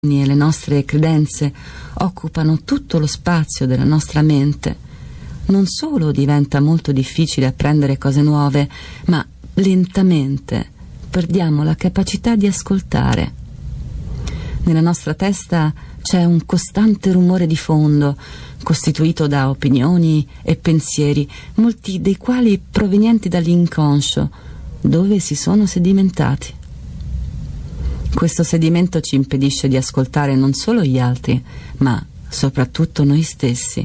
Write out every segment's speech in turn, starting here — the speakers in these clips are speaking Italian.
e le nostre credenze occupano tutto lo spazio della nostra mente, non solo diventa molto difficile apprendere cose nuove, ma lentamente perdiamo la capacità di ascoltare. Nella nostra testa c'è un costante rumore di fondo, costituito da opinioni e pensieri, molti dei quali provenienti dall'inconscio, dove si sono sedimentati. Questo sedimento ci impedisce di ascoltare non solo gli altri, ma soprattutto noi stessi.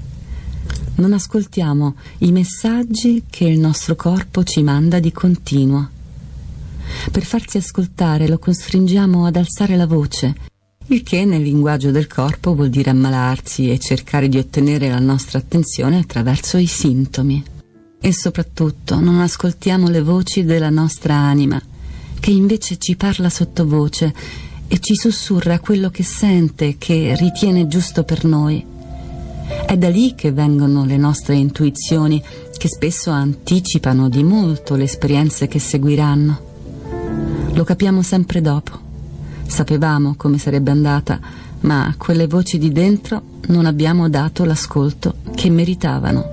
Non ascoltiamo i messaggi che il nostro corpo ci manda di continuo. Per farsi ascoltare lo costringiamo ad alzare la voce, il che nel linguaggio del corpo vuol dire ammalarsi e cercare di ottenere la nostra attenzione attraverso i sintomi. E soprattutto non ascoltiamo le voci della nostra anima, che invece ci parla sottovoce e ci sussurra quello che sente, che ritiene giusto per noi. È da lì che vengono le nostre intuizioni, che spesso anticipano di molto le esperienze che seguiranno. Lo capiamo sempre dopo. Sapevamo come sarebbe andata, ma a quelle voci di dentro non abbiamo dato l'ascolto che meritavano.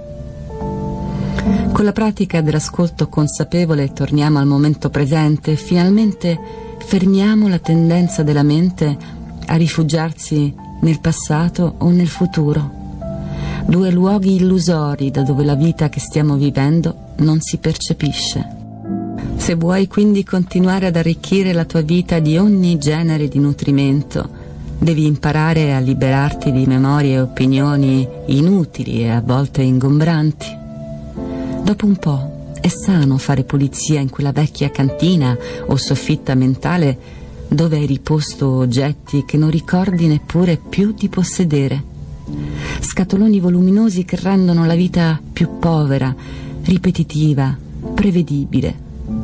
Con la pratica dell'ascolto consapevole torniamo al momento presente e finalmente fermiamo la tendenza della mente a rifugiarsi nel passato o nel futuro, due luoghi illusori da dove la vita che stiamo vivendo non si percepisce. Se vuoi quindi continuare ad arricchire la tua vita di ogni genere di nutrimento, devi imparare a liberarti di memorie e opinioni inutili e a volte ingombranti. Dopo un po' è sano fare pulizia in quella vecchia cantina o soffitta mentale dove hai riposto oggetti che non ricordi neppure più di possedere. Scatoloni voluminosi che rendono la vita più povera, ripetitiva, prevedibile.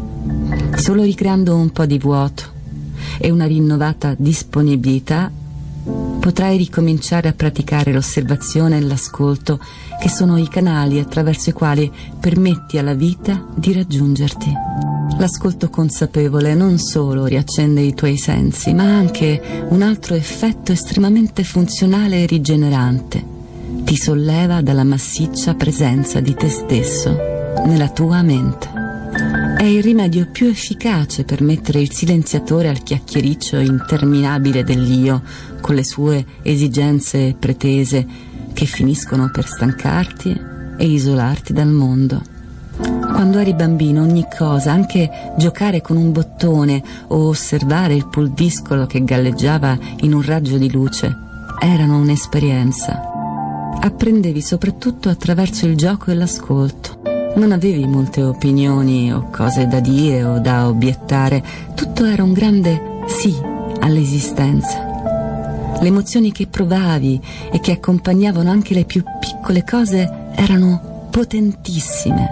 Solo ricreando un po' di vuoto e una rinnovata disponibilità potrai ricominciare a praticare l'osservazione e l'ascolto, che sono i canali attraverso i quali permetti alla vita di raggiungerti. L'ascolto consapevole non solo riaccende i tuoi sensi, ma ha anche un altro effetto estremamente funzionale e rigenerante. Ti solleva dalla massiccia presenza di te stesso nella tua mente. È il rimedio più efficace per mettere il silenziatore al chiacchiericcio interminabile dell'io, con le sue esigenze pretese che finiscono per stancarti e isolarti dal mondo. Quando eri bambino ogni cosa, anche giocare con un bottone o osservare il pulviscolo che galleggiava in un raggio di luce, erano un'esperienza. Apprendevi soprattutto attraverso il gioco e l'ascolto. Non avevi molte opinioni o cose da dire o da obiettare, tutto era un grande sì all'esistenza. Le emozioni che provavi e che accompagnavano anche le più piccole cose erano potentissime.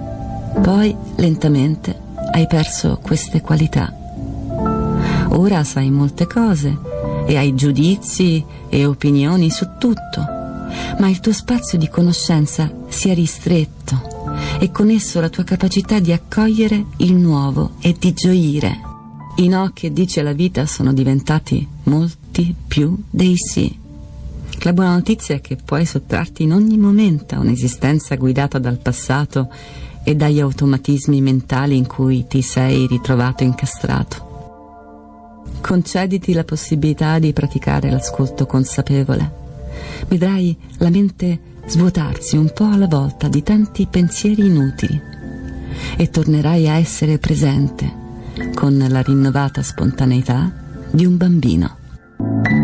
Poi, lentamente, hai perso queste qualità. Ora sai molte cose e hai giudizi e opinioni su tutto, ma il tuo spazio di conoscenza si è ristretto e con esso la tua capacità di accogliere il nuovo e di gioire. I no che dici alla vita sono diventati molti più dei sì. La buona notizia è che puoi sottrarti in ogni momento a un'esistenza guidata dal passato e dagli automatismi mentali in cui ti sei ritrovato incastrato. Concediti la possibilità di praticare l'ascolto consapevole. Vedrai la mente svuotarsi un po' alla volta di tanti pensieri inutili e tornerai a essere presente con la rinnovata spontaneità di un bambino.